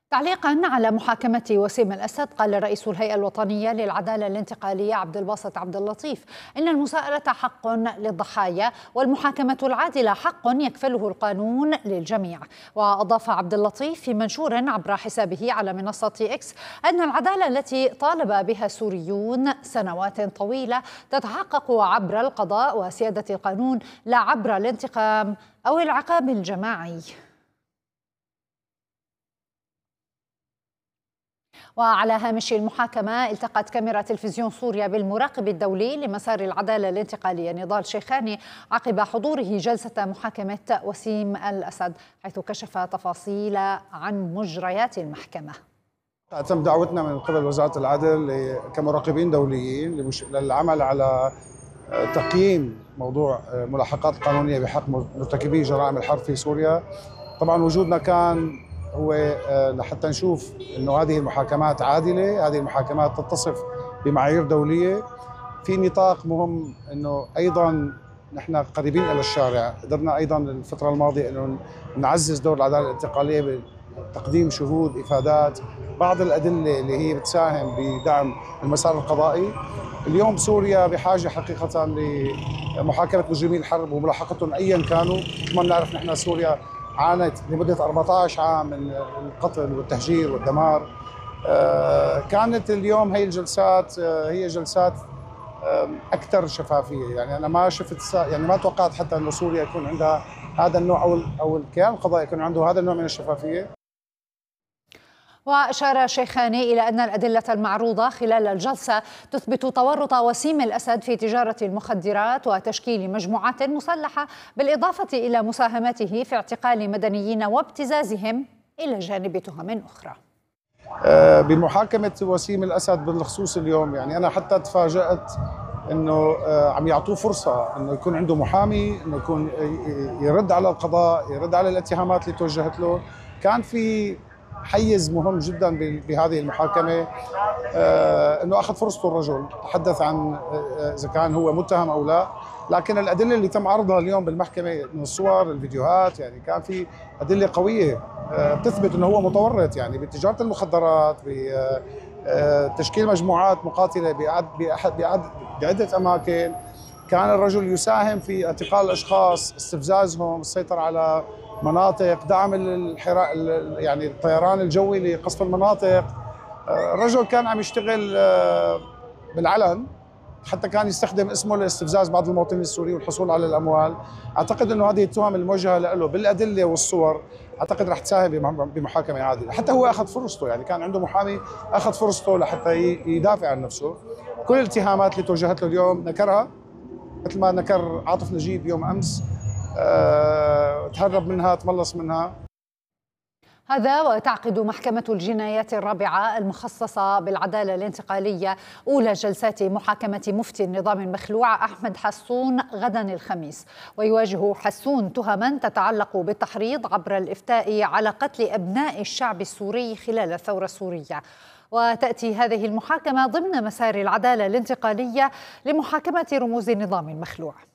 تعليقا على محاكمة وسيم الأسد، قال رئيس الهيئة الوطنية للعدالة الانتقالية عبد الباسط عبد اللطيف إن المساءلة حق للضحايا والمحاكمة العادلة حق يكفله القانون للجميع. وأضاف عبد اللطيف في منشور عبر حسابه على منصة إكس أن العدالة التي طالب بها السوريون سنوات طويلة تتحقق عبر القضاء وسيادة القانون، لا عبر الانتقام أو العقاب الجماعي. وعلى هامش المحاكمة التقت كاميرا تلفزيون سوريا بالمراقب الدولي لمسار العدالة الانتقالية نضال شيخاني عقب حضوره جلسة محاكمة وسيم الأسد، حيث كشف تفاصيل عن مجريات المحكمة. تم دعوتنا من قبل وزارة العدل كمراقبين دوليين للعمل على تقييم موضوع ملاحقات قانونية بحق مرتكبي جرائم الحرب في سوريا. طبعا وجودنا كان هو لحتى نشوف انه هذه المحاكمات عادله، هذه المحاكمات تتصف بمعايير دوليه. في نطاق مهم انه ايضا نحن قريبين الى الشارع، قدرنا ايضا الفتره الماضيه انه نعزز دور العداله الانتقاليه بتقديم شهود، افادات، بعض الادله اللي هي بتساهم بدعم المسار القضائي. اليوم سوريا بحاجه حقيقه لمحاكمه مجرمي الحرب وملاحقتهم ايا كانوا. كما بنعرف نحن سوريا عانت لمدة 14 عام من القتل والتهجير والدمار. كانت اليوم هي الجلسات هي جلسات أكثر شفافية، يعني أنا ما شفت، يعني ما توقعت حتى أن سوريا يكون عندها هذا النوع أو الكيان القضائي يكون عنده هذا النوع من الشفافية. وأشار شيخاني إلى أن الأدلة المعروضة خلال الجلسة تثبت تورط وسيم الأسد في تجارة المخدرات وتشكيل مجموعات مسلحة، بالإضافة إلى مساهمته في اعتقال مدنيين وابتزازهم إلى جانب تهم أخرى. بمحاكمة وسيم الأسد بالخصوص اليوم، يعني أنا حتى تفاجأت انه عم يعطوه فرصه انه يكون عنده محامي، انه يكون يرد على القضاء، يرد على الاتهامات اللي توجهت له. كان في حيز مهم جدا بهذه المحاكمه، انه اخذ فرصته الرجل، تحدث عن اذا كان هو متهم او لا، لكن الادله اللي تم عرضها اليوم بالمحكمه من الصور، الفيديوهات، يعني كان في ادله قويه بتثبت انه هو متورط يعني بتجاره المخدرات، بتشكيل مجموعات مقاتله بعده اماكن. كان الرجل يساهم في اعتقال الاشخاص، استفزازهم، السيطره على مناطق، دعم يعني الطيران الجوي لقصف المناطق. الرجل كان عم يشتغل بالعلن، حتى كان يستخدم اسمه لاستفزاز بعض المواطنين السوريين والحصول على الاموال. اعتقد انه هذه التهم الموجهه له بالادله والصور اعتقد رح تساهم بمحاكمه عادله. حتى هو اخذ فرصته، يعني كان عنده محامي اخذ فرصته لحتى يدافع عن نفسه. كل الاتهامات اللي توجهت له اليوم نكرها، مثل ما نكر عاطف نجيب يوم امس، تهرب منها، تملص منها. هذا وتعقد محكمة الجنايات الرابعة المخصصة بالعدالة الانتقالية أولى جلسات محاكمة مفتي النظام المخلوع أحمد حسون غدا الخميس، ويواجه حسون تهما تتعلق بالتحريض عبر الإفتاء على قتل أبناء الشعب السوري خلال الثورة السورية. وتأتي هذه المحاكمة ضمن مسار العدالة الانتقالية لمحاكمة رموز النظام المخلوع.